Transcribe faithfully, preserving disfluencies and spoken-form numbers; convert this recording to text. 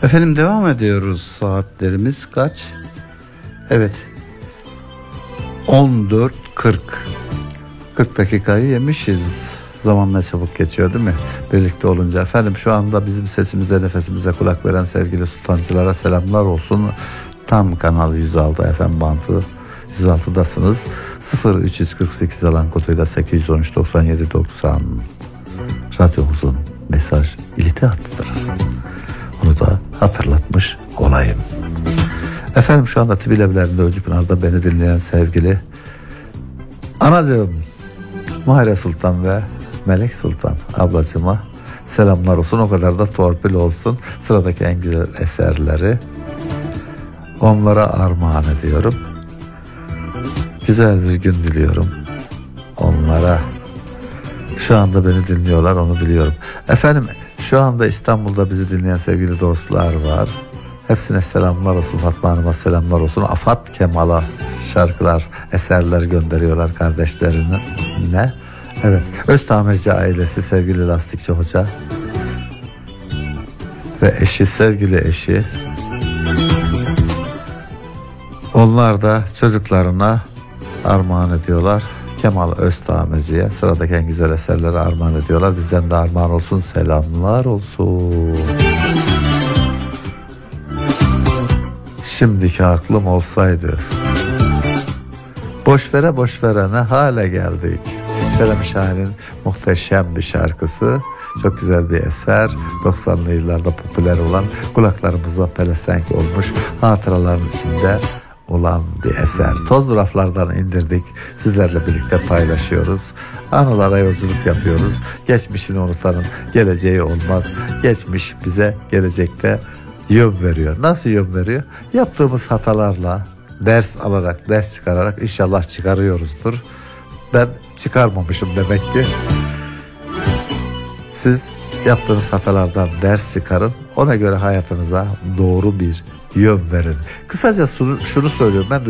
Efendim devam ediyoruz. Saatlerimiz kaç? Evet. on dört kırk. kırk dakikayı yemişiz. Zaman ne çabuk geçiyor değil mi? Birlikte olunca. Efendim şu anda bizim sesimize, nefesimize kulak veren sevgili sultancılara selamlar olsun. Tam Kanal yüz altı F M bandı yüz altıdasınız. sıfır üç yüz kırk sekiz alan koduyla sekiz yüz on üç doksan yedi doksan radyomuzun mesaj ileti hattıdır. Onu da hatırlatmış olayım. Efendim şu anda T V evlerinde Öncüpınar'da beni dinleyen sevgili anacığım Mahire Sultan ve Melek Sultan ablacığıma selamlar olsun. O kadar da torpil olsun. Sıradaki en güzel eserleri onlara armağan ediyorum. Güzel bir gün diliyorum onlara. Şu anda beni dinliyorlar, onu biliyorum. Efendim şu anda İstanbul'da bizi dinleyen sevgili dostlar var. Hepsine selamlar olsun. Fatma Hanım'a selamlar olsun. Afat Kemal'a şarkılar, eserler gönderiyorlar kardeşlerine. Evet. Öztamirci ailesi sevgili Lastikçi Hoca ve eşi, sevgili eşi. Onlar da çocuklarına armağan ediyorlar. Kemal Öztamirci'ye sıradaki en güzel eserleri armağan ediyorlar. Bizden de armağan olsun. Selamlar olsun. Şimdiki aklım olsaydı. Boşvere boşvere ne hale geldik. Selami Şahin'in muhteşem bir şarkısı. Çok güzel bir eser. doksanlı yıllarda popüler olan, kulaklarımıza pelesenk olmuş, hatıraların içinde olan bir eser. Toz raflardan indirdik. Sizlerle birlikte paylaşıyoruz. Anılara yolculuk yapıyoruz. Geçmişini unutanın geleceği olmaz. Geçmiş bize gelecekte yön veriyor. Nasıl yön veriyor? Yaptığımız hatalarla ders alarak, ders çıkararak inşallah çıkarıyoruzdur. Ben çıkarmamışım demek ki. Siz yaptığınız hatalardan ders çıkarın. Ona göre hayatınıza doğru bir yön verin. Kısaca şunu söylüyorum. Ben